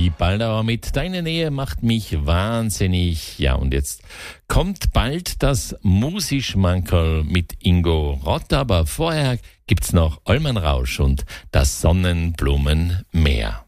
Die Baldauer mit Deine Nähe macht mich wahnsinnig. Ja, und jetzt kommt bald das Musischmankerl mit Ingo Rott, aber vorher gibt's noch Allmann Rausch und das Sonnenblumenmeer.